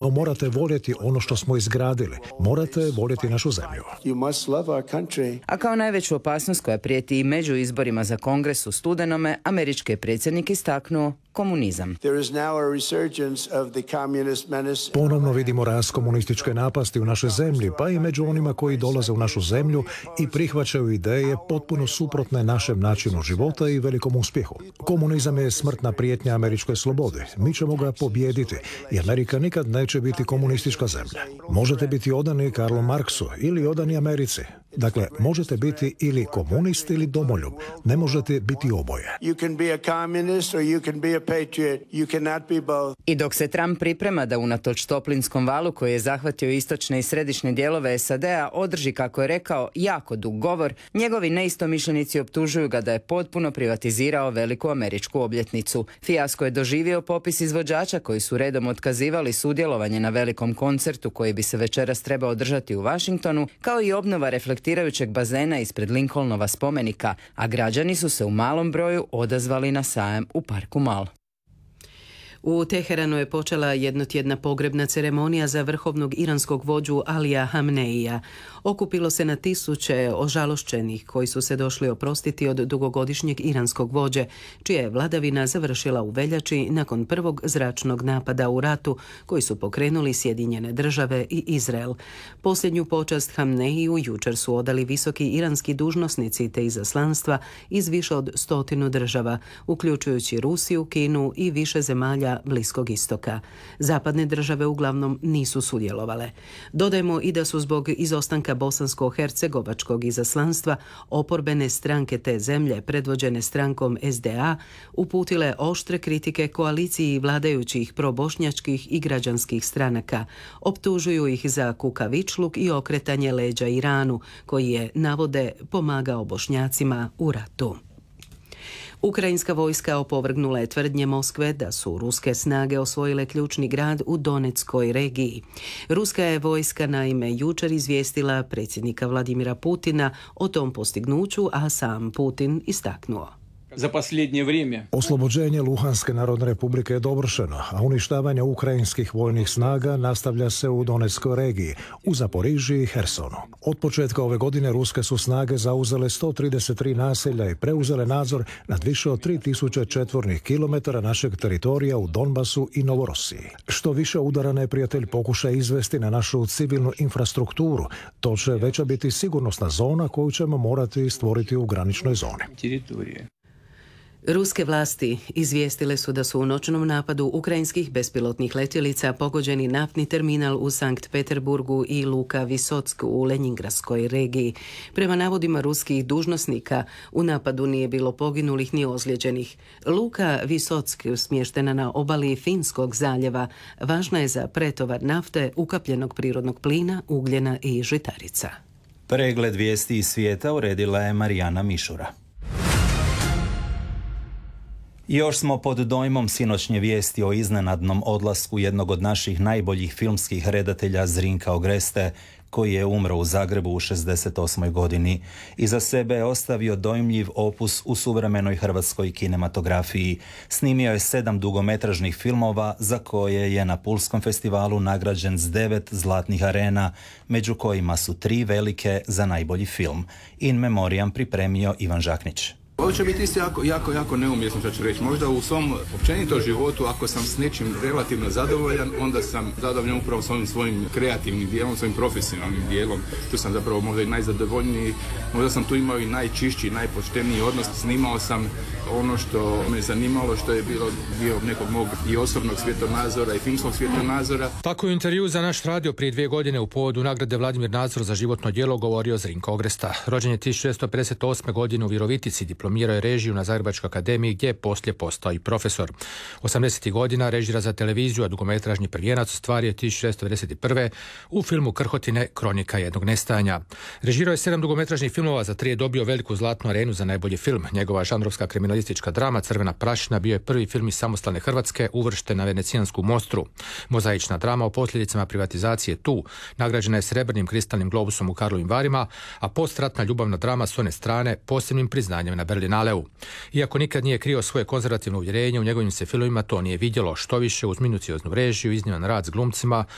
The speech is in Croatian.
no morate voljeti ono što smo izgradili. Morate voljeti našu zemlju. A kao najveću opasnost koja prijeti i među izborima za Kongres u studenome, američki je predsjednik istaknuo komunizam. Ponovno vidimo rast komunističke napasti u našoj zemlji, pa i među onima koji dolaze u našu zemlju i prihvaćaju ideje potpuno suprotne našem načinu života i velikom uspjehu. Komunizam je smrtna prijetnja američkoj slobodi. Mi ćemo ga pobijediti i Amerika nikad neće biti komunistička zemlja. Možete biti odani Karlu Marksu ili odani Americi. Dakle, možete biti ili komunist ili domoljub. Ne možete biti oboje. I dok se Trump priprema da unatoč toplinskom valu koji je zahvatio istočne i središnje dijelove SAD-a održi, kako je rekao, jako dug govor, njegovi neistomišljenici optužuju ga da je potpuno privatizirao veliku američku obljetnicu. Fijasko je doživio popis izvođača koji su redom otkazivali sudjelovanje na velikom koncertu koji bi se večeras trebao održati u Washingtonu, kao i obnova reflektirajućeg bazena ispred Lincolnova spomenika, a građani su se u malom broju odazvali na sajam u parku Mall. U Teheranu je počela jednotjedna pogrebna ceremonija za vrhovnog iranskog vođu Alija Hamneija. Okupilo se na tisuće ožalošćenih koji su se došli oprostiti od dugogodišnjeg iranskog vođe, čija je vladavina završila u veljači nakon prvog zračnog napada u ratu koji su pokrenuli Sjedinjene države i Izrael. Posljednju počast Hamneiju jučer su odali visoki iranski dužnosnici te izaslanstva iz više od 100 država, uključujući Rusiju, Kinu i više zemalja Bliskog istoka. Zapadne države uglavnom nisu sudjelovale. Dodajmo i da su zbog izostanka bosansko-hercegovačkog izaslanstva oporbene stranke te zemlje, predvođene strankom SDA, uputile oštre kritike koaliciji vladajućih probošnjačkih i građanskih stranaka. Optužuju ih za kukavičluk i okretanje leđa Iranu, koji je, navode, pomagao Bošnjacima u ratu. Ukrajinska vojska opovrgnula je tvrdnje Moskve da su ruske snage osvojile ključni grad u Donetskoj regiji. Ruska je vojska naime jučer izvijestila predsjednika Vladimira Putina o tom postignuću, a sam Putin istaknuo: Za posljednje vrijeme oslobođenje Luhanske narodne republike je dovršeno, a uništavanje ukrajinskih vojnih snaga nastavlja se u Donetskoj regiji, u Zaporižiji i Hersonu. Od početka ove godine ruske su snage zauzele 133 naselja i preuzele nadzor nad više od 3000 četvornih kilometara našeg teritorija u Donbasu i Novorosiji. Što više udara neprijatelj pokuša izvesti na našu civilnu infrastrukturu, to će veća biti sigurnosna zona koju ćemo morati stvoriti u graničnoj zoni. Ruske vlasti izvijestile su da su u noćnom napadu ukrajinskih bespilotnih letjelica pogođeni naftni terminal u Sankt Peterburgu i luka Visotsk u Lenjingradskoj regiji. Prema navodima ruskih dužnosnika, u napadu nije bilo poginulih ni ozlijeđenih. Luka Visotsk, smještena na obali Finskog zaljeva, važna je za pretovar nafte, ukapljenog prirodnog plina, ugljena i žitarica. Pregled vijesti iz svijeta uredila je Marijana Mišura. Još smo pod dojmom sinoćnje vijesti o iznenadnom odlasku jednog od naših najboljih filmskih redatelja Zrinka Ogreste, koji je umro u Zagrebu u 68. godini. Iza sebe je ostavio dojmljiv opus u suvremenoj hrvatskoj kinematografiji. Snimio je 7 dugometražnih filmova za koje je na Pulskom festivalu nagrađen s 9 zlatnih arena, među kojima su 3 velike za najbolji film. In memoriam pripremio Ivan Žaknić. Ovo će biti isto jako neumjesno što ću reći. Možda u svom općenito životu, ako sam s nečim relativno zadovoljan, onda sam zadovoljan upravo s ovim svojim kreativnim dijelom, svojim profesionalnim dijelom. Tu sam zapravo možda i najzadovoljniji, možda sam tu imao i najčišći, najpošteniji odnos. Snimao sam ono što me zanimalo, što je dio nekog mog i osobnog svjetonazora i filmskog svjetonazora. Tako je u intervju za naš radio prije 2 godine u povodu nagrade Vladimir Nazor za životno djelo govorio Zrinko Ogresta. Rođen je 1658. godine u Virovitici, diplomirao je režiju na Zagrebačkoj akademiji gdje je poslije postao i profesor. 80. godina režira za televiziju, a dugometražni prvijenac ostvario 1691. u filmu Krhotine, kronika jednog nestajanja. Režirao je 7 dugometražnih filmova, za 3 je dobio veliku zlatnu arenu za najbolji film. Njegova žanrovska kriminalistička drama Crvena prašina bio je prvi film iz samostalne Hrvatske uvršten na Venecijansku mostru. Mozaična drama o posljedicama privatizacije Tu nagrađena je srebrnim kristalnim globusom u Karlovim Varima, a postratna ljubavna drama s one strane posebnim priznanjem na Berlinaleu. Iako nikad nije krio svoje konzervativno uvjerenje, u njegovim se filmovima to nije vidjelo. Što više, uz minucioznu režiju, izniman rad s glumcima,